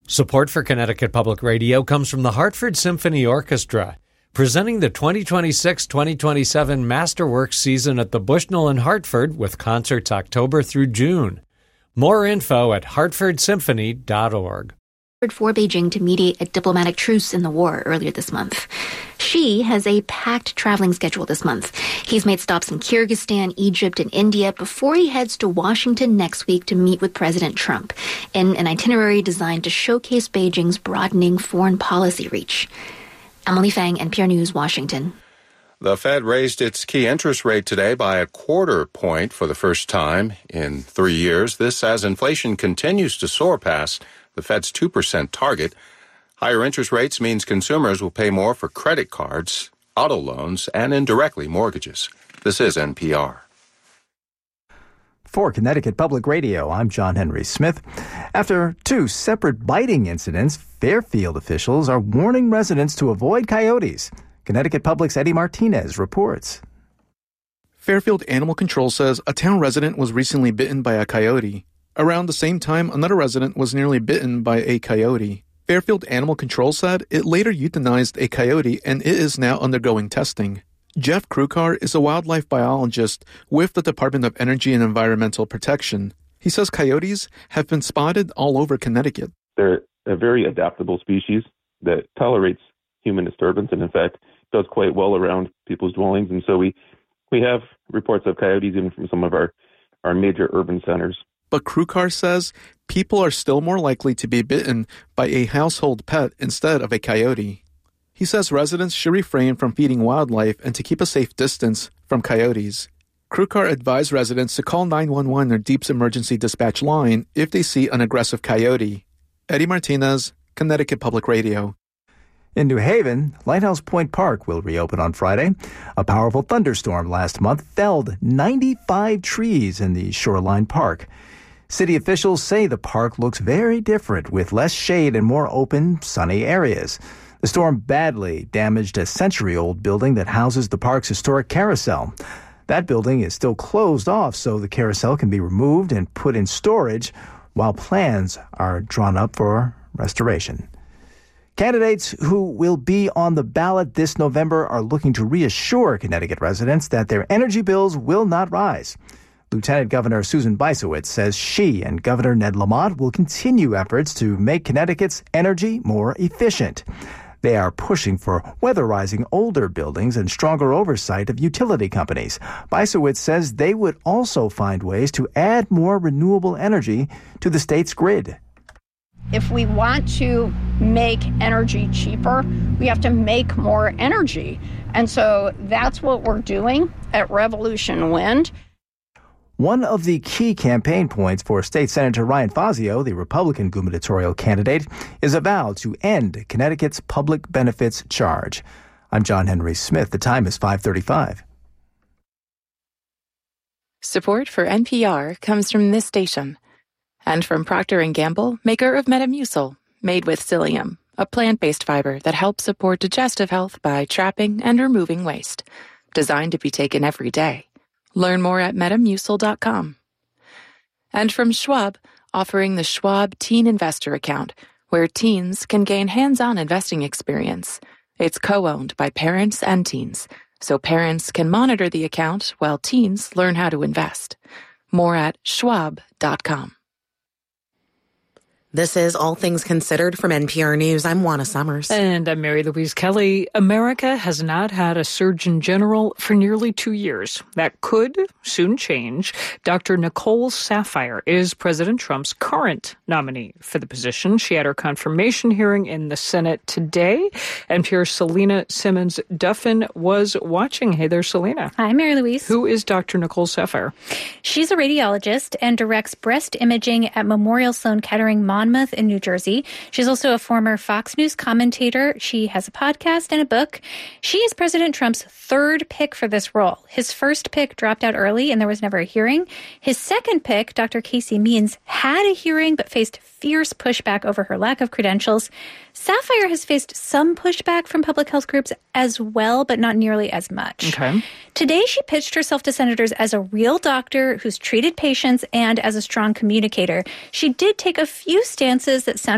Support for Connecticut Public Radio comes from the Hartford Symphony Orchestra, presenting the 2026-2027 Masterworks season at the Bushnell in Hartford with concerts October through June. More info at hartfordsymphony.org. For Beijing to mediate a diplomatic truce in the war earlier this month. Xi has a packed traveling schedule this month. He's made stops in Kyrgyzstan, Egypt, and India before he heads to Washington next week to meet with President Trump in an itinerary designed to showcase Beijing's broadening foreign policy reach. Emily Fang, NPR News, Washington. The Fed raised its key interest rate today by 1/4 point for the first time in 3 years. This as inflation continues to soar past the Fed's 2% target. Higher interest rates means consumers will pay more for credit cards, auto loans, and indirectly mortgages. This is NPR. For Connecticut Public Radio, I'm John Henry Smith. After 2 separate biting incidents, Fairfield officials are warning residents to avoid coyotes. Connecticut Public's Eddie Martinez reports. Fairfield Animal Control says a town resident was recently bitten by a coyote. Around the same time, another resident was nearly bitten by a coyote. Fairfield Animal Control said it later euthanized a coyote and it is now undergoing testing. Jeff Krukar is a wildlife biologist with the Department of Energy and Environmental Protection. He says coyotes have been spotted all over Connecticut. They're a very adaptable species that tolerates human disturbance and, in fact, does quite well around people's dwellings. And so we have reports of coyotes even from some of our major urban centers. But Krukar says people are still more likely to be bitten by a household pet instead of a coyote. He says residents should refrain from feeding wildlife and to keep a safe distance from coyotes. Krukar advised residents to call 911 or DEEP's emergency dispatch line if they see an aggressive coyote. Eddie Martinez, Connecticut Public Radio. In New Haven, Lighthouse Point Park will reopen on Friday. A powerful thunderstorm last month felled 95 trees in the Shoreline Park. City officials say the park looks very different with less shade and more open, sunny areas. The storm badly damaged a century-old building that houses the park's historic carousel. That building is still closed off so the carousel can be removed and put in storage while plans are drawn up for restoration. Candidates who will be on the ballot this November are looking to reassure Connecticut residents that their energy bills will not rise. Lieutenant Governor Susan Bysiewicz says she and Governor Ned Lamont will continue efforts to make Connecticut's energy more efficient. They are pushing for weatherizing older buildings and stronger oversight of utility companies. Bysiewicz says they would also find ways to add more renewable energy to the state's grid. If we want to make energy cheaper, we have to make more energy. And so that's what we're doing at Revolution Wind. One of the key campaign points for State Senator Ryan Fazio, the Republican gubernatorial candidate, is a vow to end Connecticut's public benefits charge. I'm John Henry Smith. The time is 5:35. Support for NPR comes from this station and from Procter & Gamble, maker of Metamucil, made with psyllium, a plant-based fiber that helps support digestive health by trapping and removing waste. Designed to be taken every day. Learn more at Metamucil.com. And from Schwab, offering the Schwab Teen Investor Account, where teens can gain hands-on investing experience. It's co-owned by parents and teens, so parents can monitor the account while teens learn how to invest. More at Schwab.com. This is All Things Considered from NPR News. I'm Juana Summers. And I'm Mary Louise Kelly. America has not had a Surgeon General for nearly 2 years. That could soon change. Dr. Nicole Saphier is President Trump's current nominee for the position. She had her confirmation hearing in the Senate today. NPR's Selena Simmons-Duffin was watching. Hey there, Selena. Hi, Mary Louise. Who is Dr. Nicole Saphier? She's a radiologist and directs breast imaging at Memorial Sloan Kettering Monmouth in New Jersey. She's also a former Fox News commentator. She has a podcast and a book. She is President Trump's third pick for this role. His first pick dropped out early and there was never a hearing. His second pick, Dr. Casey Means, had a hearing but faced fierce pushback over her lack of credentials. Saphier has faced some pushback from public health groups as well, but not nearly as much. Okay. Today, she pitched herself to senators as a real doctor who's treated patients and as a strong communicator. She did take a few stances that sounded